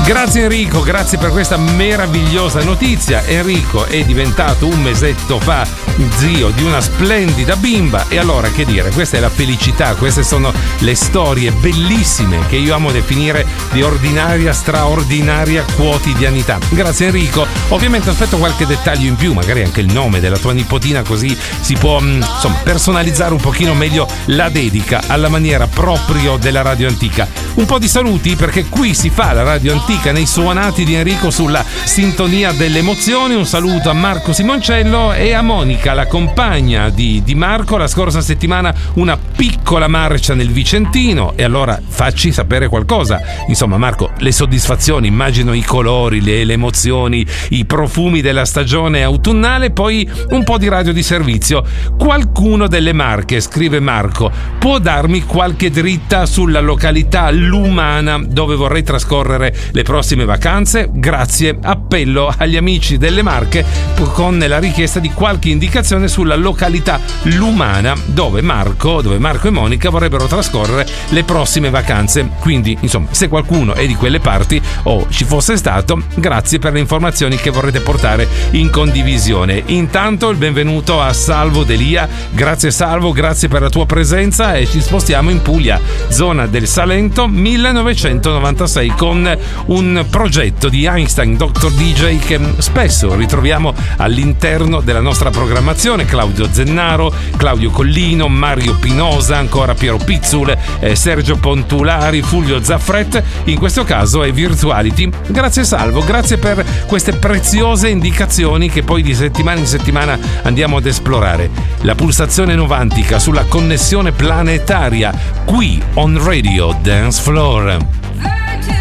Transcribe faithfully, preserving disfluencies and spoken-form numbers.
Grazie Enrico, grazie per questa meravigliosa notizia. Enrico è diventato un mesetto fa zio di una splendida bimba e allora che dire, questa è la felicità, queste sono le storie bellissime che io amo definire di ordinaria, straordinaria quotidianità. Grazie Enrico, ovviamente aspetto qualche dettaglio in più, magari anche il nome della tua nipotina, così si può insomma personalizzare un pochino meglio la dedica alla maniera proprio della Radio Antica. Un po' di saluti perché qui si fa la Radio Antica nei suonati di Enrico sulla sintonia delle emozioni. Un saluto a Marco Simoncello e a Monica, la compagna di, di Marco. La scorsa settimana una piccola marcia nel Vicentino e allora facci sapere qualcosa. Insomma Marco, le soddisfazioni, immagino i colori, le, le emozioni, i profumi della stagione autunnale, poi un po' di radio di servizio. Qualcuno delle Marche, scrive Marco, può darmi qualche dritta sulla località Lumana dove vorrei trascorrere le prossime vacanze? Grazie, appello agli amici delle Marche con la richiesta di qualche indicazione sulla località Lumana dove Marco, dove Marco e Monica vorrebbero trascorrere le prossime vacanze. Quindi, insomma, se qualcuno è di quelle parti o ci fosse stato, grazie per le informazioni che vorrete portare in condivisione. Intanto il benvenuto a Salvo Delia. Grazie Salvo, grazie per la tua presenza e ci spostiamo in Puglia, zona del Salento, millenovecentonovantasei, con un progetto di Einstein Doctor D J che spesso ritroviamo all'interno della nostra programmazione. Claudio Zennaro, Claudio Collino, Mario Pinosa, ancora Piero Pizzul, eh, Sergio Pontulari, Fulvio Zaffret. In questo caso è Virtuality. Grazie Salvo, grazie per queste preziose indicazioni che poi di settimana in settimana andiamo ad esplorare. La pulsazione novantica sulla connessione planetaria qui on Radio Dance Floor.